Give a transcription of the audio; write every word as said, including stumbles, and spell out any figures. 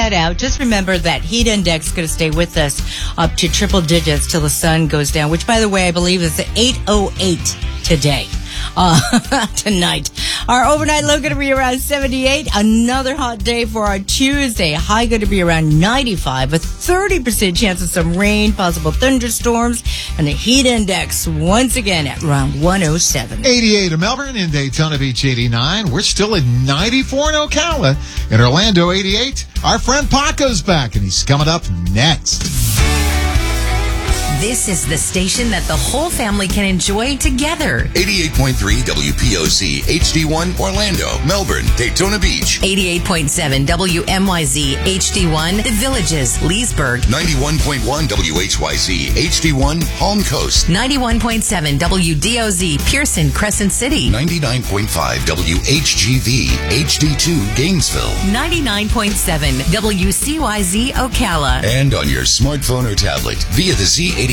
that out. Just remember that heat index is going to stay with us up to triple digits till the sun goes down, which, by the way, I believe is eight oh eight today. Uh, tonight. Our overnight low going to be around seventy-eight. Another hot day for our Tuesday. High going to be around ninety-five. A thirty percent chance of some rain, possible thunderstorms, and the heat index once again at around one oh seven. eighty-eight in Melbourne, in Daytona Beach eighty-nine. We're still at ninety-four in Ocala. In Orlando eighty-eight. Our friend Paco's back, and he's coming up next. This is the station that the whole family can enjoy together. eighty-eight point three W P O Z H D one Orlando, Melbourne, Daytona Beach. eighty-eight point seven W M Y Z H D one The Villages, Leesburg. ninety-one point one W H Y Z H D one Palm Coast. ninety-one point seven W D O Z Pearson, Crescent City. ninety-nine point five W H G V H D two Gainesville. ninety-nine point seven W C Y Z Ocala. And on your smartphone or tablet via the Z eighty